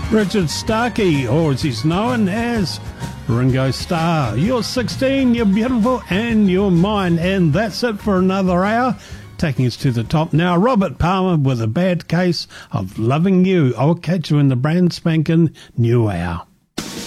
Richard Starkey, or as he's known as Ringo Starr. You're 16, you're beautiful, and you're mine. And that's it for another hour. Taking us to the top now, Robert Palmer with A Bad Case of Loving You. I'll catch you in the brand spanking new hour.